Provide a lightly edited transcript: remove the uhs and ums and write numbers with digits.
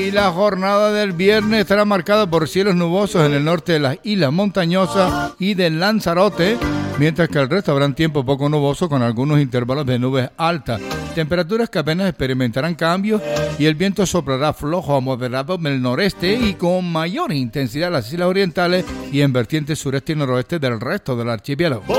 Y la jornada del viernes estará marcada por cielos nubosos en el norte de las islas montañosas y de Lanzarote, mientras que el resto habrán tiempo poco nuboso con algunos intervalos de nubes altas. Temperaturas que apenas experimentarán cambios y el viento soplará flojo a moderado del noreste y con mayor intensidad en las islas orientales y en vertientes sureste y noroeste del resto del archipiélago.